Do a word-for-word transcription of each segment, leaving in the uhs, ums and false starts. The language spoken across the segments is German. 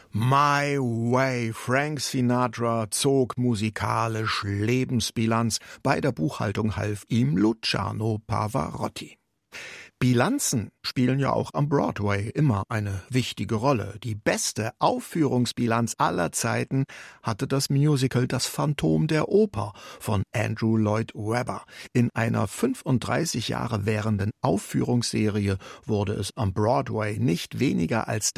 My Way. Frank Sinatra zog musikalisch Lebensbilanz. Bei der Buchhaltung half ihm Luciano Pavarotti. Bilanzen spielen ja auch am Broadway immer eine wichtige Rolle. Die beste Aufführungsbilanz aller Zeiten hatte das Musical Das Phantom der Oper von Andrew Lloyd Webber. In einer fünfunddreißig Jahre währenden Aufführungsserie wurde es am Broadway nicht weniger als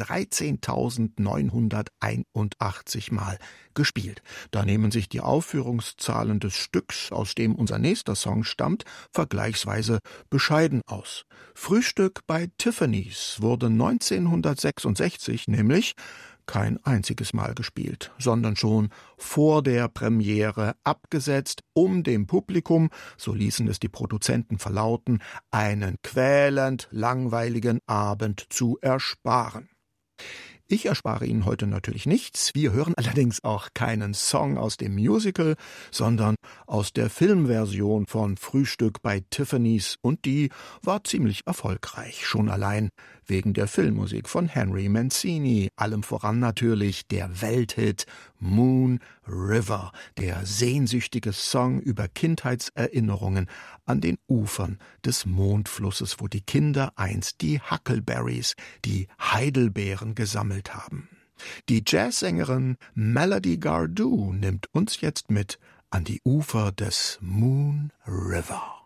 dreizehntausendneunhunderteinundachtzig Mal gespielt. Da nehmen sich die Aufführungszahlen des Stücks, aus dem unser nächster Song stammt, vergleichsweise bescheiden aus. Frühstück bei Tiffany's wurde neunzehnhundertsechsundsechzig nämlich kein einziges Mal gespielt, sondern schon vor der Premiere abgesetzt, um dem Publikum, so ließen es die Produzenten verlauten, einen quälend langweiligen Abend zu ersparen. Ich erspare Ihnen heute natürlich nichts. Wir hören allerdings auch keinen Song aus dem Musical, sondern aus der Filmversion von Frühstück bei Tiffany's, und die war ziemlich erfolgreich, schon allein wegen der Filmmusik von Henry Mancini, allem voran natürlich der Welthit Moon River, der sehnsüchtige Song über Kindheitserinnerungen an den Ufern des Mondflusses, wo die Kinder einst die Huckleberries, die Heidelbeeren, gesammelt haben. Die Jazzsängerin Melody Gardot nimmt uns jetzt mit an die Ufer des Moon River.